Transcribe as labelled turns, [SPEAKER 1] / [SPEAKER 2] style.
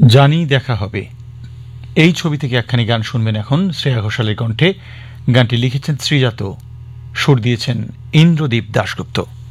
[SPEAKER 1] জানি দেখা হবে, এই ছবি থেকে একখানি গান শুনবেন এখন শ্রেয়া ঘোষালের কণ্ঠে। গানটি লিখেছেন শ্রীজাত, সুর দিয়েছেন ইন্দ্রদীপ দাশগুপ্ত।